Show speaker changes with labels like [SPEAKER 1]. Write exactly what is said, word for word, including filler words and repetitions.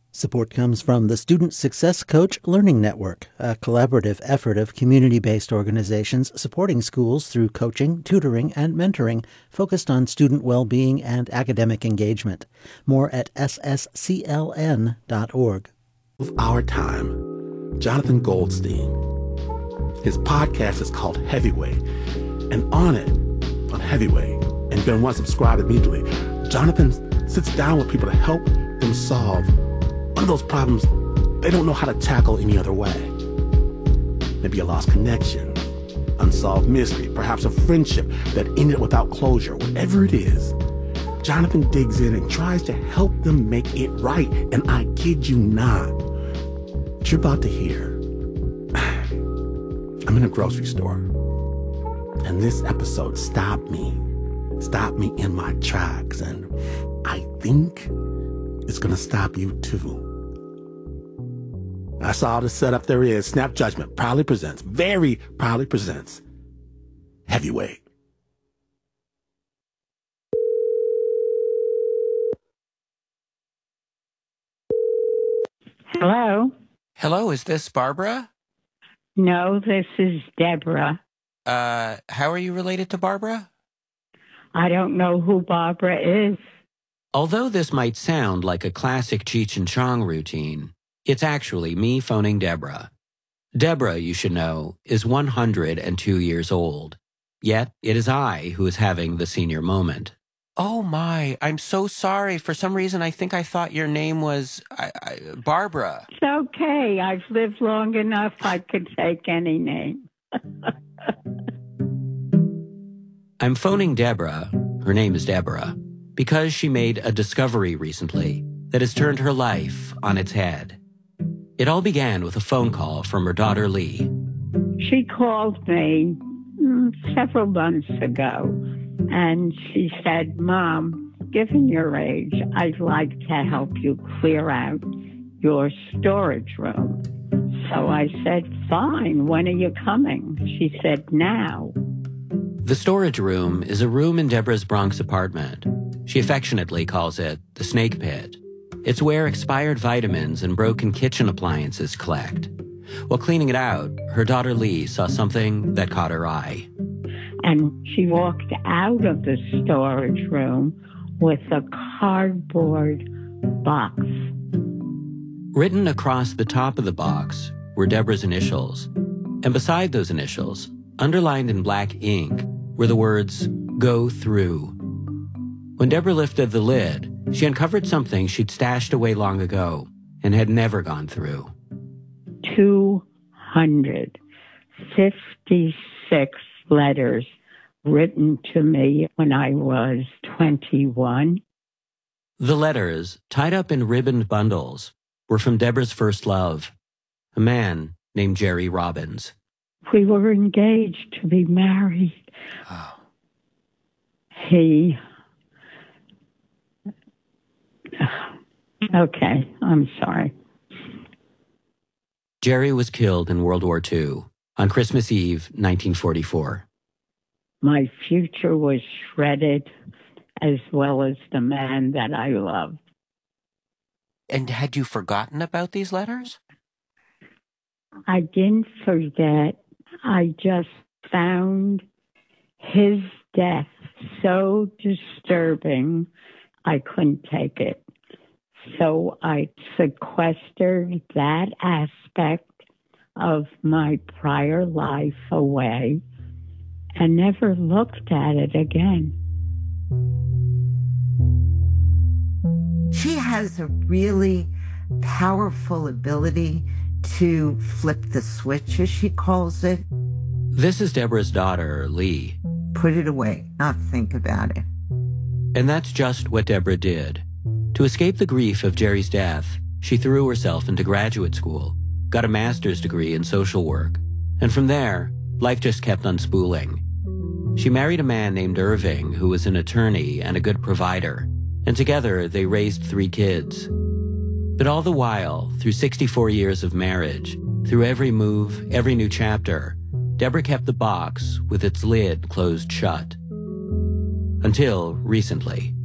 [SPEAKER 1] Support comes from the Student Success Coach Learning Network, a collaborative effort of community-based organizations supporting schools through coaching, tutoring, and mentoring focused on student well-being and academic engagement. More at s s c l n dot org.
[SPEAKER 2] Of our time, Jonathan Goldstein. His podcast is called Heavyweight, and on it, on Heavyweight, and you're going to want to subscribe immediately, Jonathan sits down with people to help them solve one of those problems they don't know how to tackle any other way. Maybe a lost connection, unsolved mystery, perhaps a friendship that ended without closure. Whatever it is, Jonathan digs in and tries to help them make it right. And I kid you not, what you're about to hear, I'm in a grocery store, and this episode stopped me, stopped me in my tracks, and I think it's going to stop you too. That's all the setup there is. Snap Judgment proudly presents, very proudly presents, Heavyweight.
[SPEAKER 3] Hello?
[SPEAKER 4] Hello, is this Barbara?
[SPEAKER 3] No, this is Deborah.
[SPEAKER 4] Uh, how are you related to Barbara?
[SPEAKER 3] I don't know who Barbara is.
[SPEAKER 4] Although this might sound like a classic Cheech and Chong routine, it's actually me phoning Deborah. Deborah, you should know, is one hundred two years old. Yet, it is I who is having the senior moment. Oh my, I'm so sorry. For some reason, I think I thought your name was I, I, Barbara.
[SPEAKER 3] It's okay. I've lived long enough. I could take any name.
[SPEAKER 4] I'm phoning Deborah, her name is Deborah, because she made a discovery recently that has turned her life on its head. It all began with a phone call from her daughter, Lee.
[SPEAKER 3] She called me mm, several months ago, and she said, Mom, given your age, I'd like to help you clear out your storage room. So I said, fine, when are you coming? She said, now.
[SPEAKER 4] The storage room is a room in Deborah's Bronx apartment. She affectionately calls it the snake pit. It's where expired vitamins and broken kitchen appliances collect. While cleaning it out, her daughter Lee saw something that caught her eye.
[SPEAKER 3] And she walked out of the storage room with a cardboard box.
[SPEAKER 4] Written across the top of the box were Deborah's initials. And beside those initials, underlined in black ink, were the words, "Go through." When Deborah lifted the lid, she uncovered something she'd stashed away long ago and had never gone through.
[SPEAKER 3] two hundred fifty-six letters written to me when I was twenty-one.
[SPEAKER 4] The letters, tied up in ribboned bundles, were from Deborah's first love, a man named Jerry Robbins.
[SPEAKER 3] We were engaged to be married.
[SPEAKER 4] Oh.
[SPEAKER 3] He... Okay, I'm sorry.
[SPEAKER 4] Jerry was killed in World War Two on Christmas Eve, nineteen forty-four.
[SPEAKER 3] My future was shredded, as well as the man that I loved.
[SPEAKER 4] And had you forgotten about these letters?
[SPEAKER 3] I didn't forget. I just found his death so disturbing, I couldn't take it. So I sequestered that aspect of my prior life away and never looked at it again.
[SPEAKER 5] She has a really powerful ability to flip the switch, as she calls it.
[SPEAKER 4] This is Deborah's daughter, Lee.
[SPEAKER 5] Put it away, not think about it.
[SPEAKER 4] And that's just what Deborah did. To escape the grief of Jerry's death, she threw herself into graduate school, got a master's degree in social work, and from there, life just kept unspooling. She married a man named Irving, who was an attorney and a good provider, and together they raised three kids. But all the while, through sixty-four years of marriage, through every move, every new chapter, Deborah kept the box with its lid closed shut. Until recently.